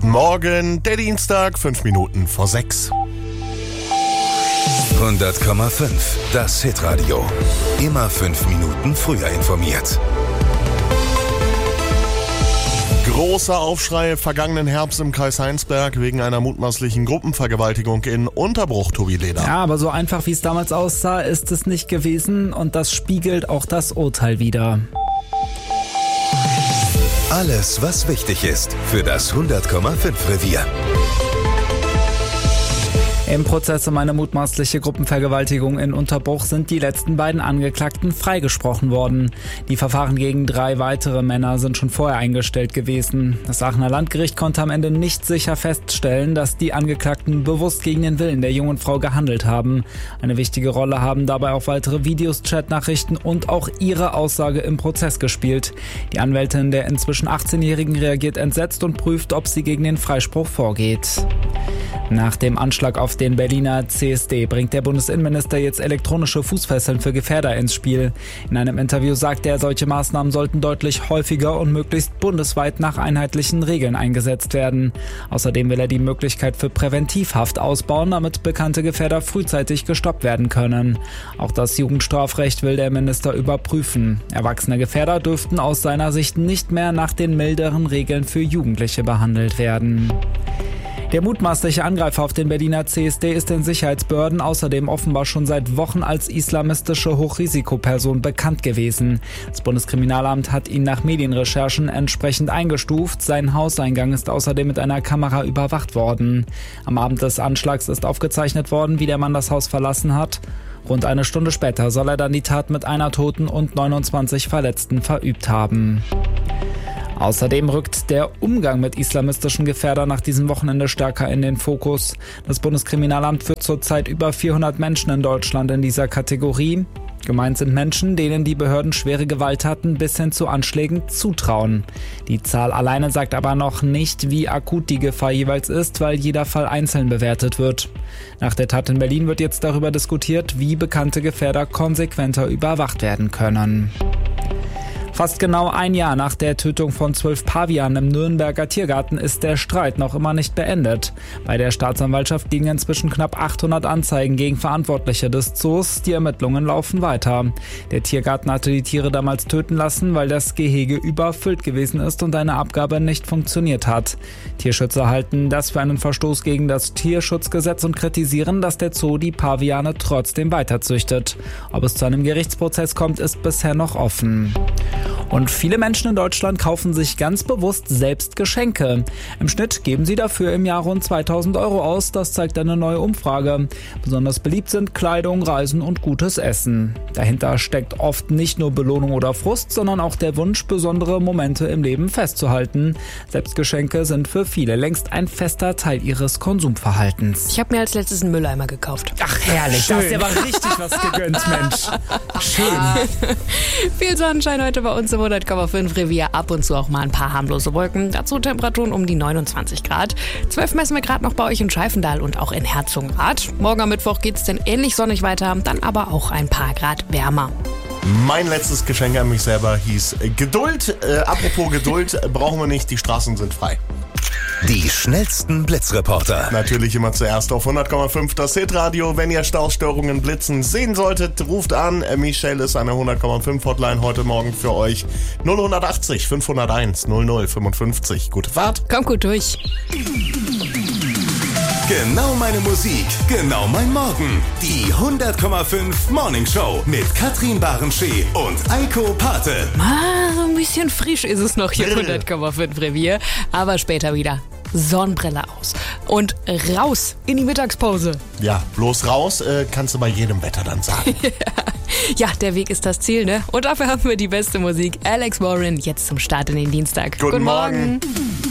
Guten Morgen, der Dienstag, 5 Minuten vor 6. 100,5, das Hitradio. Immer 5 Minuten früher informiert. Großer Aufschrei vergangenen Herbst im Kreis Heinsberg wegen einer mutmaßlichen Gruppenvergewaltigung in Unterbruch, Tobi Leder. Ja, aber so einfach wie es damals aussah, ist es nicht gewesen und das spiegelt auch das Urteil wider. Alles, was wichtig ist für das 100,5 Revier. Im Prozess um eine mutmaßliche Gruppenvergewaltigung in Unterbruch sind die letzten beiden Angeklagten freigesprochen worden. Die Verfahren gegen 3 weitere Männer sind schon vorher eingestellt gewesen. Das Aachener Landgericht konnte am Ende nicht sicher feststellen, dass die Angeklagten bewusst gegen den Willen der jungen Frau gehandelt haben. Eine wichtige Rolle haben dabei auch weitere Videos, Chatnachrichten und auch ihre Aussage im Prozess gespielt. Die Anwältin der inzwischen 18-Jährigen reagiert entsetzt und prüft, ob sie gegen den Freispruch vorgeht. Nach dem Anschlag auf den Berliner CSD bringt der Bundesinnenminister jetzt elektronische Fußfesseln für Gefährder ins Spiel. In einem Interview sagte er, solche Maßnahmen sollten deutlich häufiger und möglichst bundesweit nach einheitlichen Regeln eingesetzt werden. Außerdem will er die Möglichkeit für Präventivhaft ausbauen, damit bekannte Gefährder frühzeitig gestoppt werden können. Auch das Jugendstrafrecht will der Minister überprüfen. Erwachsene Gefährder dürften aus seiner Sicht nicht mehr nach den milderen Regeln für Jugendliche behandelt werden. Der mutmaßliche Angreifer auf den Berliner CSD ist den Sicherheitsbehörden außerdem offenbar schon seit Wochen als islamistische Hochrisikoperson bekannt gewesen. Das Bundeskriminalamt hat ihn nach Medienrecherchen entsprechend eingestuft. Sein Hauseingang ist außerdem mit einer Kamera überwacht worden. Am Abend des Anschlags ist aufgezeichnet worden, wie der Mann das Haus verlassen hat. Rund eine Stunde später soll er dann die Tat mit einer Toten und 29 Verletzten verübt haben. Außerdem rückt der Umgang mit islamistischen Gefährdern nach diesem Wochenende stärker in den Fokus. Das Bundeskriminalamt führt zurzeit über 400 Menschen in Deutschland in dieser Kategorie. Gemeint sind Menschen, denen die Behörden schwere Gewalttaten bis hin zu Anschlägen zutrauen. Die Zahl alleine sagt aber noch nicht, wie akut die Gefahr jeweils ist, weil jeder Fall einzeln bewertet wird. Nach der Tat in Berlin wird jetzt darüber diskutiert, wie bekannte Gefährder konsequenter überwacht werden können. Fast genau ein Jahr nach der Tötung von 12 Pavianen im Nürnberger Tiergarten ist der Streit noch immer nicht beendet. Bei der Staatsanwaltschaft liegen inzwischen knapp 800 Anzeigen gegen Verantwortliche des Zoos. Die Ermittlungen laufen weiter. Der Tiergarten hatte die Tiere damals töten lassen, weil das Gehege überfüllt gewesen ist und eine Abgabe nicht funktioniert hat. Tierschützer halten das für einen Verstoß gegen das Tierschutzgesetz und kritisieren, dass der Zoo die Paviane trotzdem weiterzüchtet. Ob es zu einem Gerichtsprozess kommt, ist bisher noch offen. Und viele Menschen in Deutschland kaufen sich ganz bewusst selbst Geschenke. Im Schnitt geben sie dafür im Jahr rund 2.000 Euro aus, das zeigt eine neue Umfrage. Besonders beliebt sind Kleidung, Reisen und gutes Essen. Dahinter steckt oft nicht nur Belohnung oder Frust, sondern auch der Wunsch, besondere Momente im Leben festzuhalten. Selbstgeschenke sind für viele längst ein fester Teil ihres Konsumverhaltens. Ich habe mir als letztes einen Mülleimer gekauft. Ach herrlich, da hast du aber richtig was gegönnt, Mensch. Schön. Viel Sonnenschein heute bei uns im 100,5 Revier, ab und zu auch mal ein paar harmlose Wolken. Dazu Temperaturen um die 29 Grad. 12 messen wir gerade noch bei euch in Scheifendahl und auch in Herzogenrath. Morgen am Mittwoch geht's dann ähnlich sonnig weiter, dann aber auch ein paar Grad wärmer. Mein letztes Geschenk an mich selber hieß Geduld. Apropos Geduld, brauchen wir nicht, die Straßen sind frei. Die schnellsten Blitzreporter. Natürlich immer zuerst auf 100,5 das Hitradio. Wenn ihr Staustörungen blitzen sehen solltet, ruft an. Michelle ist eine 100,5 Hotline heute Morgen für euch. 0180 501 0055. Gute Fahrt. Kommt gut durch. Genau meine Musik, genau mein Morgen. Die 100,5 Morning Show mit Katrin Barenschee und Eiko Pate. So ein bisschen frisch ist es noch hier, 100,5 Revier. Aber später wieder Sonnenbrille aus und raus in die Mittagspause. Ja, bloß raus kannst du bei jedem Wetter dann sagen. Ja, der Weg ist das Ziel, ne? Und dafür haben wir die beste Musik. Alex Warren, jetzt zum Start in den Dienstag. Guten Morgen.